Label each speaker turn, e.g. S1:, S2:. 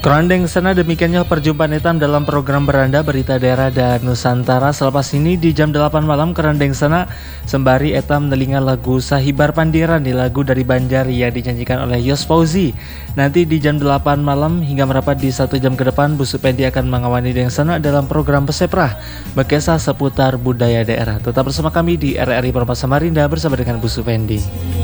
S1: Kerandeng sana demikiannya perjumpaan hitam dalam program Beranda Berita Daerah dan Nusantara. Selepas ini di jam 8 malam Kerandeng sana sembari etam menelinga lagu Sahibar Pandiran di lagu dari Banjar yang dinyanyikan oleh Yos Fauzi. Nanti di jam 8 malam hingga merapat di 1 jam ke depan Bu Supendi akan mengawani Deng sana dalam program Peseprah berkisah seputar budaya daerah. Tetap bersama kami di RRI Permata Samarinda bersama dengan Bu Supendi.